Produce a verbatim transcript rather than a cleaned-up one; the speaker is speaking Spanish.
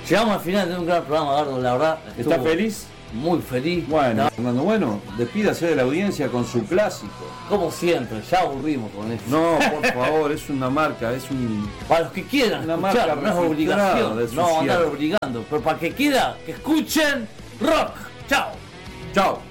Llegamos al final de un gran programa, Gardo, la verdad. ¿Estás feliz? Muy feliz. Bueno, ¿no? Fernando, bueno, despídase de la audiencia con su clásico. Como siempre, ya aburrimos con esto. No, por favor, es una marca, es un... Para los que quieran Una escuchar, marca no es registrada obligación. de su No andar cierre. obligando. Pero para que quiera, que escuchen rock. Chao. Chao.